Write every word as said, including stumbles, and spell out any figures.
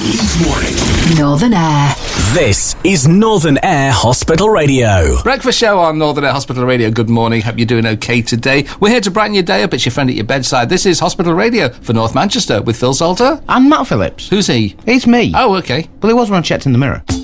Leeds Morning. Northern Air. This is Northern Air Hospital Radio. Breakfast show on Northern Air Hospital Radio. Good morning. Hope you're doing okay today. We're here to brighten your day up. It's your friend at your bedside. This is Hospital Radio for North Manchester with Phil Salter. And Matt Phillips. Who's he? It's me. Oh, okay. Well, it was when I checked in the mirror.